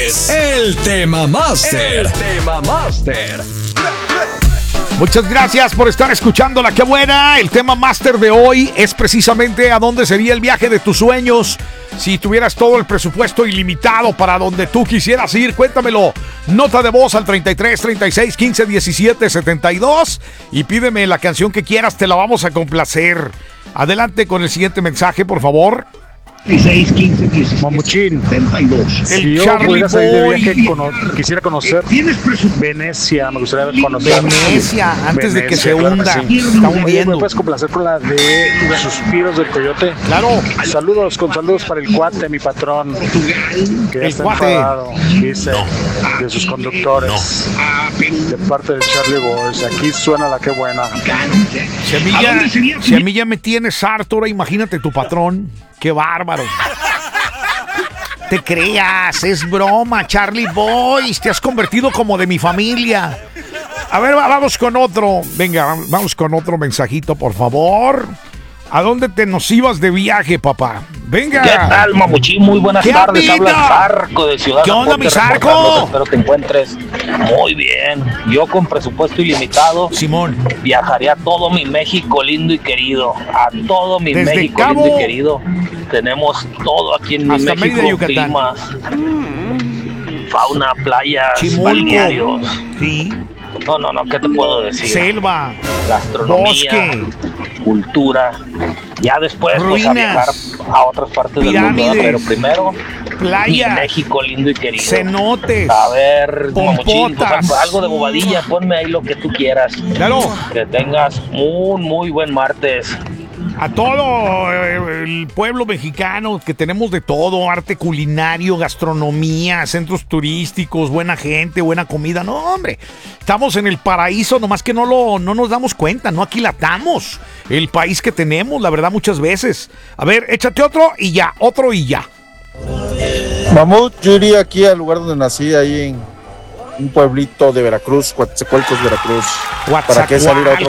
es el Tema Master. Muchas gracias por estar escuchando La Que Buena. El tema máster de hoy es precisamente a dónde sería el viaje de tus sueños si tuvieras todo el presupuesto ilimitado para donde tú quisieras ir. Cuéntamelo. Nota de voz al 33 36 15 17 72 y pídeme la canción que quieras, te la vamos a complacer. Adelante con el siguiente mensaje, por favor. 16, 15, 16, Mamuchín, 72. El si yo Charlie pudiera salir de Boy. viaje, quisiera conocer ¿Tienes presupuesto? Venecia, me gustaría conocer Venecia, antes de que se claro hunda. sí. Está Oye, hundiendo. ¿me puedes complacer con la de Los Suspiros del Coyote? Claro. Saludos para el cuate, mi patrón, que ya El está cuate. enfadado, dice, de sus conductores, de parte de Charlie Boys. Aquí suena La Que Buena. Si a mí ya me tienes harto, ahora imagínate tu patrón. Qué bárbaro. Te creas, es broma, Charlie Boys. Te has convertido como de mi familia. A ver, vamos con otro. Venga, vamos con otro mensajito, por favor. ¿A dónde te nos ibas de viaje, papá? Venga. ¿Qué tal, Mamuchín? Muy buenas ¿Qué tardes. amigo? Habla Zarco de Ciudad ¿Qué onda, Zapote, mi Zarco? reportándote. Espero te encuentres muy bien. Yo con presupuesto ilimitado Simón. viajaría a todo mi México lindo y querido. A todo mi Desde México Cabo lindo y querido. Tenemos todo aquí en mi hasta México. Mérida, Yucatán. Climas, fauna, playas, Chimulco. balnearios. Sí. No, ¿qué te puedo decir? Selva. Gastronomía, Bosque. cultura. Ya después pues, a viajar Ruinas. a otras partes del mundo, Pirámides. pero primero Playa. mi México lindo y querido. Cenotes. A ver, Mamuchín, Pompotas. pues, algo de bobadilla, ponme ahí lo que tú quieras. Claro. Que tengas un muy buen martes. A todo el pueblo mexicano, que tenemos de todo, arte culinario, gastronomía, centros turísticos, buena gente, buena comida. No, hombre, estamos en el paraíso, nomás que no nos damos cuenta, no aquilatamos el país que tenemos, la verdad, muchas veces. A ver, échate otro y ya. Mamut, yo iría aquí al lugar donde nací, ahí en un pueblito de Veracruz, Coatzacoalcos, Veracruz. ¿Para qué salir a otro